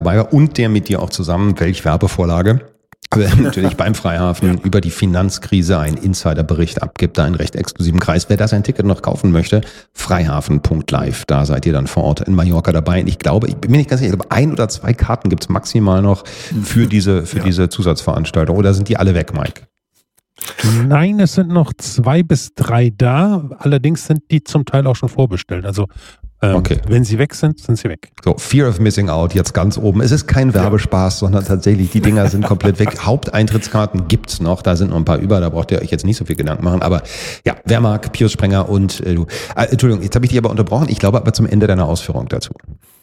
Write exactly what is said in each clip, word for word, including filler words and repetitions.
dabei war und der mit dir auch zusammen, welch Werbevorlage, natürlich beim Freihafen ja. über die Finanzkrise einen Insiderbericht abgibt, da einen recht exklusiven Kreis. Wer das ein Ticket noch kaufen möchte, freihafen punkt live, da seid ihr dann vor Ort in Mallorca dabei. Und ich glaube, ich bin mir nicht ganz sicher, ich glaube, ein oder zwei Karten gibt's maximal noch für diese, für ja. diese Zusatzveranstaltung. Oder sind die alle weg, Mike? Nein, es sind noch zwei bis drei da. Allerdings sind die zum Teil auch schon vorbestellt. Also Ähm, okay. Wenn sie weg sind, sind sie weg. So, Fear of Missing Out jetzt ganz oben. Es ist kein Werbespaß, ja. sondern tatsächlich, die Dinger sind komplett weg. Haupteintrittskarten gibt's noch, da sind noch ein paar über, da braucht ihr euch jetzt nicht so viel Gedanken machen. Aber ja, wer mag, Pius Sprenger und äh, du. Äh, Entschuldigung, jetzt habe ich dich aber unterbrochen. Ich glaube aber zum Ende deiner Ausführung dazu.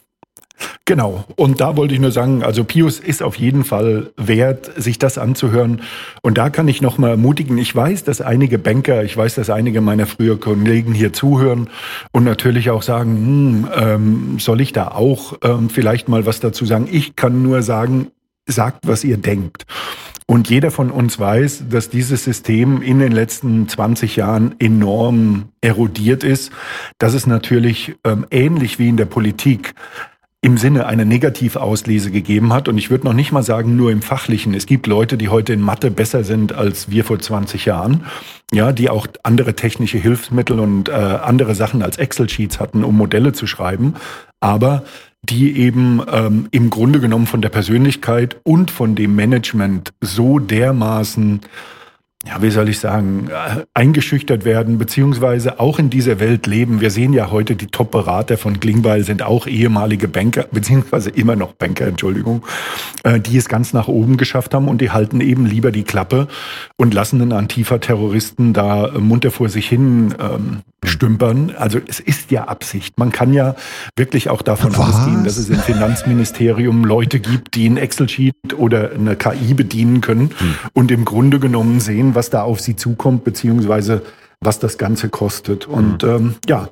Genau, und da wollte ich nur sagen, also Pius ist auf jeden Fall wert, sich das anzuhören. Und da kann ich nochmal ermutigen, ich weiß, dass einige Banker, ich weiß, dass einige meiner früheren Kollegen hier zuhören und natürlich auch sagen, hm, ähm, soll ich da auch ähm, vielleicht mal was dazu sagen? Ich kann nur sagen, sagt, was ihr denkt. Und jeder von uns weiß, dass dieses System in den letzten zwanzig Jahren enorm erodiert ist, dass es natürlich ähm, ähnlich wie in der Politik im Sinne einer Negativauslese gegeben hat. Und ich würde noch nicht mal sagen, nur im Fachlichen. Es gibt Leute, die heute in Mathe besser sind als wir vor zwanzig Jahren, ja, die auch andere technische Hilfsmittel und äh, andere Sachen als Excel-Sheets hatten, um Modelle zu schreiben, aber die eben ähm, im Grunde genommen von der Persönlichkeit und von dem Management so dermaßen, ja, wie soll ich sagen, eingeschüchtert werden, beziehungsweise auch in dieser Welt leben. Wir sehen ja heute, die Top-Berater von Klingbeil sind auch ehemalige Banker, beziehungsweise immer noch Banker, Entschuldigung, die es ganz nach oben geschafft haben und die halten eben lieber die Klappe und lassen einen Antifa-Terroristen da munter vor sich hin ähm, stümpern. Also es ist ja Absicht. Man kann ja wirklich auch davon Was? ausgehen, dass es im Finanzministerium Leute gibt, die ein Excel-Sheet oder eine K I bedienen können hm. und im Grunde genommen sehen, was da auf sie zukommt, beziehungsweise was das Ganze kostet. Und mhm. ähm, ja,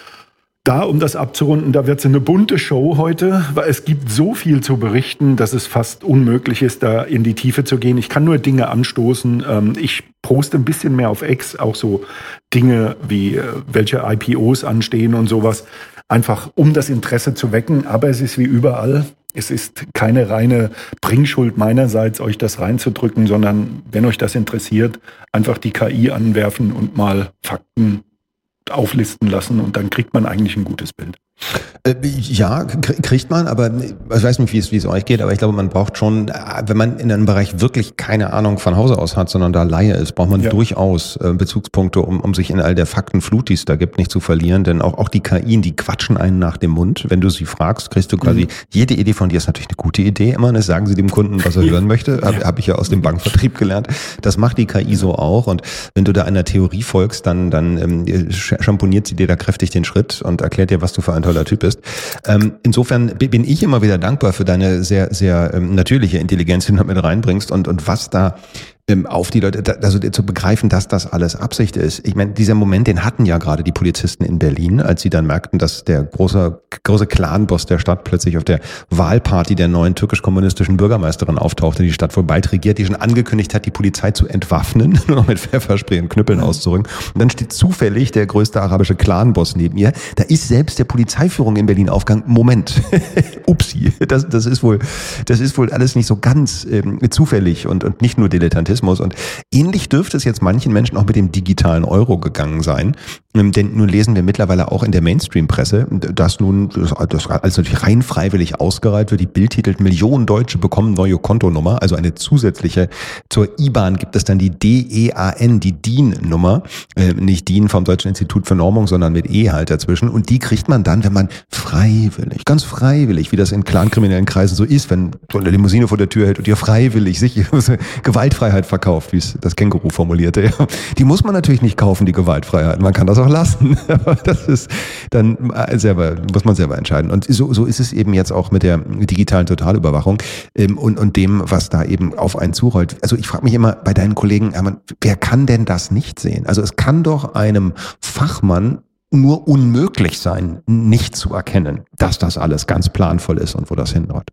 da, um das abzurunden, da wird es eine bunte Show heute, weil es gibt so viel zu berichten, dass es fast unmöglich ist, da in die Tiefe zu gehen. Ich kann nur Dinge anstoßen. Ähm, ich poste ein bisschen mehr auf X, auch so Dinge wie äh, welche I P Os anstehen und sowas, einfach um das Interesse zu wecken. Aber es ist wie überall. Es ist keine reine Bringschuld meinerseits, euch das reinzudrücken, sondern wenn euch das interessiert, einfach die K I anwerfen und mal Fakten auflisten lassen und dann kriegt man eigentlich ein gutes Bild. Äh, ja, kriegt man, aber ich weiß nicht, wie es, wie es euch geht, aber ich glaube, man braucht schon, wenn man in einem Bereich wirklich keine Ahnung von Hause aus hat, sondern da Laie ist, braucht man ja. durchaus äh, Bezugspunkte, um, um sich in all der Faktenflut, die es da gibt, nicht zu verlieren, denn auch, auch die K Is, die quatschen einen nach dem Mund. Wenn du sie fragst, kriegst du quasi, mhm. jede Idee von dir ist natürlich eine gute Idee, immer, das sagen sie dem Kunden, was er hören möchte, habe ja. hab ich ja aus dem Bankvertrieb gelernt. Das macht die K I so auch und wenn du da einer Theorie folgst, dann, dann ähm, schamponiert sie dir da kräftig den Schritt und erklärt dir, was du für ein toller Typ bist. Ähm, insofern bin ich immer wieder dankbar für deine sehr, sehr ähm, natürliche Intelligenz, die du mit reinbringst und, und was da ähm, auf die Leute, also zu begreifen, dass das alles Absicht ist. Ich meine, dieser Moment, den hatten ja gerade die Polizisten in Berlin, als sie dann merkten, dass der große, große Clanboss der Stadt plötzlich auf der Wahlparty der neuen türkisch-kommunistischen Bürgermeisterin auftauchte, die Stadt wohl beiregiert, die schon angekündigt hat, die Polizei zu entwaffnen, nur noch mit Pfefferspray und Knüppeln auszurücken. Und dann steht zufällig der größte arabische Clanboss neben ihr. Da ist selbst der Polizeiführung in Berlin aufgegangen. Moment, upsi, das, das ist wohl, das ist wohl alles nicht so ganz ähm, zufällig und, und nicht nur Dilettantismus. Und ähnlich dürfte es jetzt manchen Menschen auch mit dem digitalen Euro gegangen sein. Denn nun lesen wir mittlerweile auch in der Mainstream-Presse, dass nun das, das also natürlich rein freiwillig ausgereiht wird. Die Bild titelt, Millionen Deutsche bekommen neue Kontonummer, also eine zusätzliche. Zur I B A N gibt es dann die D E A N, die D I N-Nummer. Äh, nicht D I N vom Deutschen Institut für Normung, sondern mit E halt dazwischen. Und die kriegt man dann, wenn man freiwillig, ganz freiwillig, wie das in clankriminellen Kreisen so ist, wenn so eine Limousine vor der Tür hält und ihr freiwillig sich Gewaltfreiheit verkauft, wie es das Känguru formulierte. Ja. Die muss man natürlich nicht kaufen, die Gewaltfreiheit. Man kann das auch lassen. Aber das ist dann selber, muss man selber entscheiden. Und so, so ist es eben jetzt auch mit der digitalen Totalüberwachung ähm, und, und dem, was da eben auf einen zurollt. Also ich frage mich immer bei deinen Kollegen, wer kann denn das nicht sehen? Also es kann doch einem Fachmann nur unmöglich sein, nicht zu erkennen, dass das alles ganz planvoll ist und wo das hindeutet.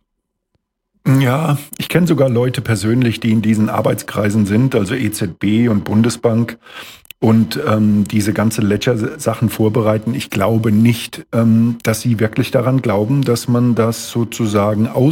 Ja, ich kenne sogar Leute persönlich, die in diesen Arbeitskreisen sind, also E Z B und Bundesbank. und ähm, diese ganze Ledger-Sachen vorbereiten. Ich glaube nicht, ähm, dass sie wirklich daran glauben, dass man das sozusagen aus